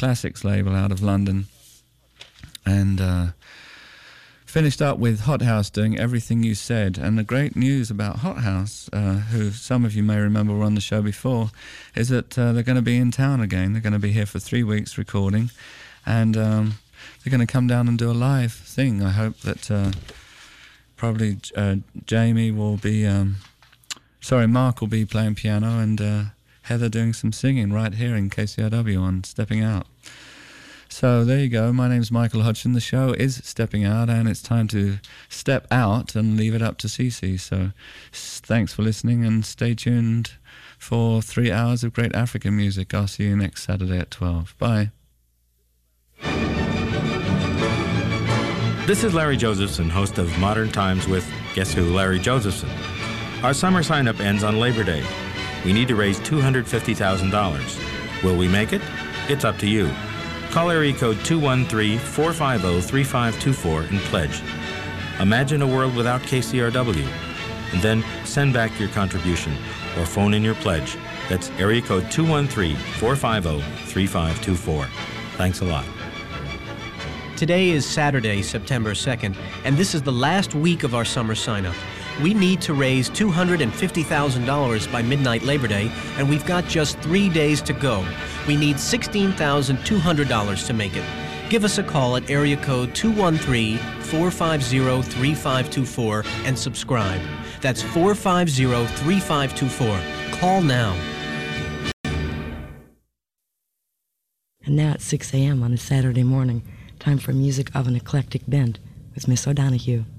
Classics label out of London. And finished up with Hot House doing Everything You Said. And the great news about Hot House, who some of you may remember were on the show before, is that they're going to be in town again. They're going to be here for 3 weeks recording. And they're going to come down and do a live thing. I hope that probably Jamie will be... Mark will be playing piano and Heather doing some singing right here in KCRW on Stepping Out. So there you go. My name's Michael Hodgson. The show is Stepping Out, and it's time to step out and leave it up to Cece. So thanks for listening, and stay tuned for 3 hours of great African music. I'll see you next Saturday at 12. Bye. This is Larry Josephson, host of Modern Times with Guess Who, Larry Josephson. Our summer sign-up ends on Labor Day. We need to raise $250,000. Will we make it? It's up to you. Call area code 213-450-3524 and pledge. Imagine a world without KCRW. And then send back your contribution or phone in your pledge. That's area code 213-450-3524. Thanks a lot. Today is Saturday, September 2nd, and this is the last week of our summer sign-up. We need to raise $250,000 by midnight Labor Day, and we've got just 3 days to go. We need $16,200 to make it. Give us a call at area code 213-450-3524 and subscribe. That's 450-3524. Call now. And now at 6 a.m. on a Saturday morning, time for music of an eclectic bent with Miss O'Donoghue.